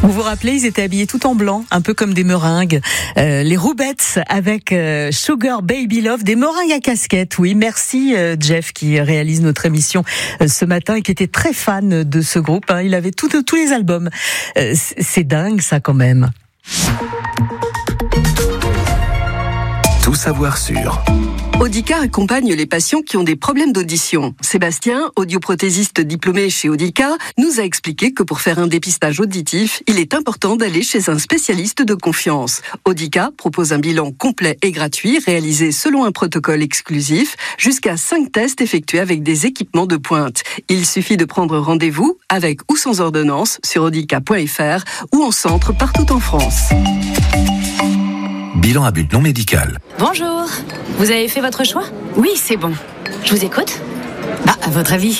Vous vous rappelez, ils étaient habillés tout en blanc, un peu comme des meringues. Les Roubettes avec Sugar Baby Love, des meringues à casquette. Oui, merci Jeff qui réalise notre émission ce matin et qui était très fan de ce groupe. Il avait tous les albums. C'est dingue ça quand même. Tout savoir sur. Audica accompagne les patients qui ont des problèmes d'audition. Sébastien, audioprothésiste diplômé chez Audica, nous a expliqué que pour faire un dépistage auditif, il est important d'aller chez un spécialiste de confiance. Audica propose un bilan complet et gratuit, réalisé selon un protocole exclusif, jusqu'à 5 tests effectués avec des équipements de pointe. Il suffit de prendre rendez-vous, avec ou sans ordonnance, sur audica.fr ou en centre partout en France. Bilan à but non médical. Bonjour, vous avez fait votre choix ? Oui, c'est bon. Je vous écoute. À votre avis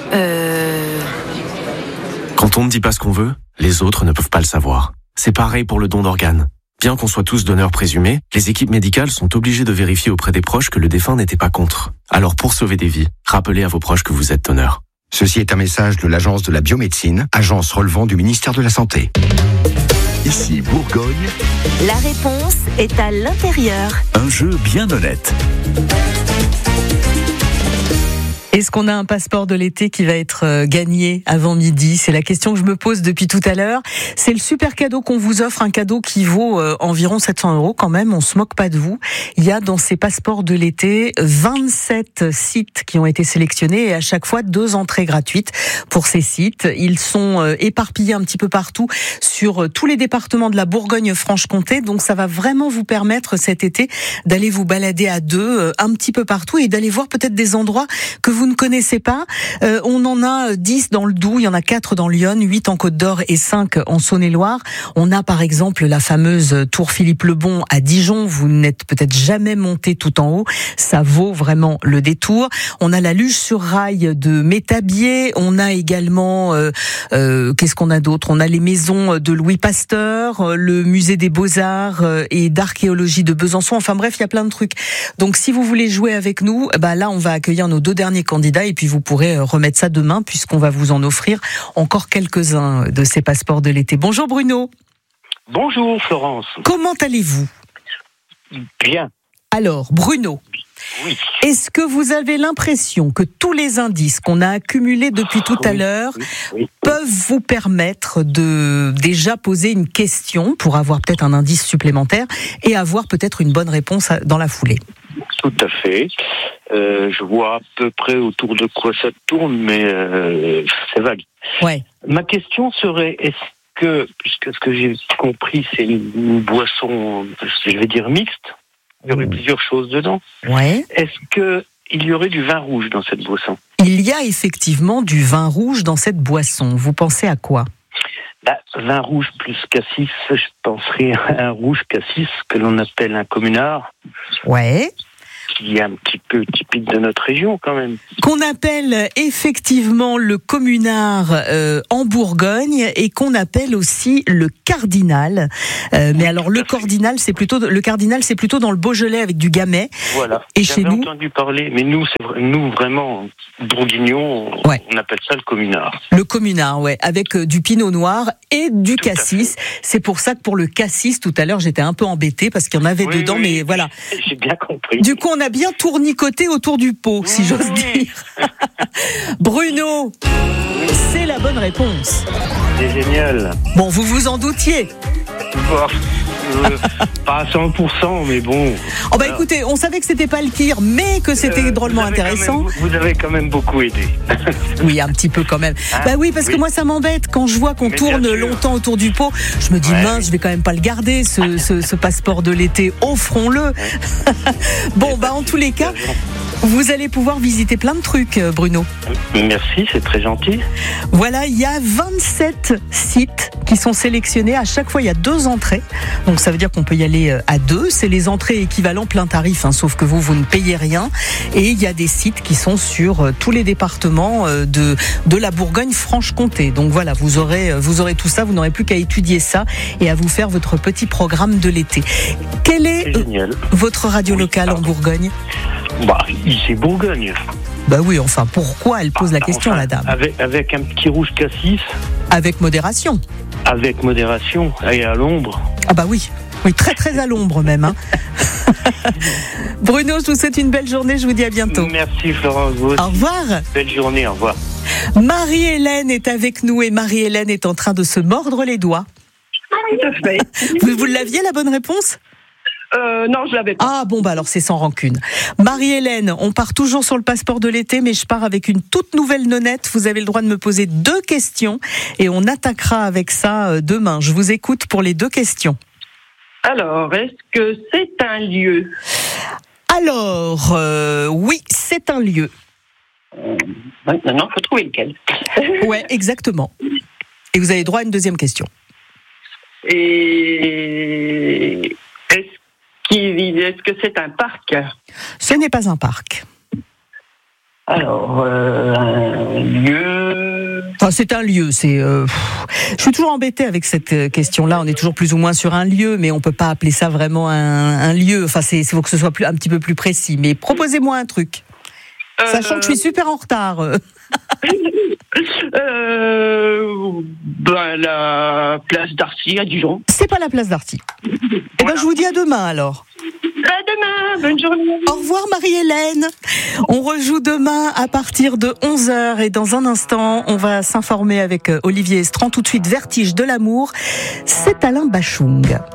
Quand on ne dit pas ce qu'on veut, les autres ne peuvent pas le savoir. C'est pareil pour le don d'organes. Bien qu'on soit tous donneurs présumés, les équipes médicales sont obligées de vérifier auprès des proches que le défunt n'était pas contre. Alors pour sauver des vies, rappelez à vos proches que vous êtes donneur. Ceci est un message de l'Agence de la biomédecine, agence relevant du ministère de la Santé. Ici Bourgogne. La réponse est à l'intérieur. Un jeu bien honnête. Est-ce qu'on a un passeport de l'été qui va être gagné avant midi ? C'est la question que je me pose depuis tout à l'heure. C'est le super cadeau qu'on vous offre, un cadeau qui vaut environ 700 € quand même, on se moque pas de vous. Il y a dans ces passeports de l'été 27 sites qui ont été sélectionnés et à chaque fois 2 entrées gratuites pour ces sites. Ils sont éparpillés un petit peu partout sur tous les départements de la Bourgogne-Franche-Comté, donc ça va vraiment vous permettre cet été d'aller vous balader à 2 un petit peu partout et d'aller voir peut-être des endroits que vous ne connaissez pas. On en a 10 dans le Doubs, il y en a 4 dans l'Yonne, 8 en Côte-d'Or et 5 en Saône-et-Loire. On a par exemple la fameuse tour Philippe-le-Bon à Dijon. Vous n'êtes peut-être jamais monté tout en haut. Ça vaut vraiment le détour. On a la luge sur rail de Métabier. On a également, qu'est-ce qu'on a d'autre ? On a les maisons de Louis Pasteur, le musée des Beaux-Arts et d'archéologie de Besançon. Enfin bref, il y a plein de trucs. Donc si vous voulez jouer avec nous, là on va accueillir nos 2 derniers candidats et puis vous pourrez remettre ça demain puisqu'on va vous en offrir encore quelques-uns de ces passeports de l'été. Bonjour Bruno. Bonjour Florence. Comment allez-vous ? Bien. Alors Bruno, oui. Est-ce que vous avez l'impression que tous les indices qu'on a accumulés depuis tout à l'heure peuvent vous permettre de déjà poser une question pour avoir peut-être un indice supplémentaire et avoir peut-être une bonne réponse dans la foulée ? Tout à fait. Je vois à peu près autour de quoi ça tourne, mais c'est vague. Ouais. Ma question serait, est-ce que, puisque ce que j'ai compris, c'est une boisson, je vais dire mixte, il y aurait plusieurs choses dedans. Ouais. Est-ce qu'il y aurait du vin rouge dans cette boisson ? Il y a effectivement du vin rouge dans cette boisson. Vous pensez à quoi ? Vin rouge plus cassis, je penserais à un rouge cassis que l'on appelle un communard. Ouais. Qui est un petit peu typique de notre région quand même. Qu'on appelle effectivement le communard en Bourgogne et qu'on appelle aussi le cardinal. Mais alors le cardinal c'est plutôt dans le Beaujolais avec du gamay. Voilà. Et j'avais chez nous entendu parler, mais nous vraiment bourguignons, on appelle ça le communard. Le communard, ouais, avec du pinot noir et du cassis. C'est pour ça que pour le cassis tout à l'heure j'étais un peu embêtée parce qu'il y en avait dedans, mais voilà. J'ai bien compris. Du coup on a bien tournicoté autour du pot, si j'ose dire. Bruno, c'est la bonne réponse. C'est génial. Bon, vous vous en doutiez. Pas à 100%, mais bon. Oh bah écoutez, on savait que c'était pas le pire, mais que c'était drôlement intéressant. Vous avez quand même beaucoup aidé. Oui, un petit peu quand même. Bah oui, parce que moi ça m'embête quand je vois qu'on tourne longtemps autour du pot. Je me dis mince, je vais quand même pas le garder, ce passeport de l'été. Offrons-le. Bon, en tous les cas, vous allez pouvoir visiter plein de trucs, Bruno. Merci, c'est très gentil. Voilà, il y a 27 sites qui sont sélectionnés. À chaque fois, il y a 2 entrées. Donc ça veut dire qu'on peut y aller à 2. C'est les entrées équivalent plein tarif, sauf que vous ne payez rien. Et il y a des sites qui sont sur tous les départements de la Bourgogne-Franche-Comté. Donc voilà, vous aurez tout ça. Vous n'aurez plus qu'à étudier ça et à vous faire votre petit programme de l'été. Quelle est votre radio locale en Bourgogne ? Ici Bourgogne. Bah oui, enfin, pourquoi elle pose la question, la dame ? Avec un petit rouge cassis. Avec modération. avec modération et à l'ombre. Ah bah oui, très très à l'ombre même. Hein. Bruno, je vous souhaite une belle journée, je vous dis à bientôt. Merci Florence, vous aussi. Au revoir. Belle journée, au revoir. Marie-Hélène est avec nous et Marie-Hélène est en train de se mordre les doigts. Tout à fait. Vous l'aviez la bonne réponse ? Non, je l'avais pas. Ah bon, bah alors c'est sans rancune. Marie-Hélène, on part toujours sur le passeport de l'été, mais je pars avec une toute nouvelle nonnette. Vous avez le droit de me poser 2 questions et on attaquera avec ça demain. Je vous écoute pour les 2 questions. Alors, est-ce que c'est un lieu ? Alors, oui, c'est un lieu. Maintenant, il faut trouver lequel. Ouais, exactement. Et vous avez droit à une 2e question. Et est-ce que c'est un parc ? Ce n'est pas un parc. Alors, un lieu... Enfin, c'est un lieu. Je suis toujours embêtée avec cette question-là. On est toujours plus ou moins sur un lieu, mais on peut pas appeler ça vraiment un lieu. Enfin, il faut que ce soit un petit peu plus précis. Mais proposez-moi un truc. Sachant que je suis super en retard. La place d'Arcy à Dijon. C'est pas la place d'Arty. Eh ben, je vous dis à demain alors. À demain, bonne journée. Au revoir Marie-Hélène. On rejoue demain à partir de 11h et dans un instant, on va s'informer avec Olivier Estran. Tout de suite, Vertige de l'amour. C'est Alain Bachung.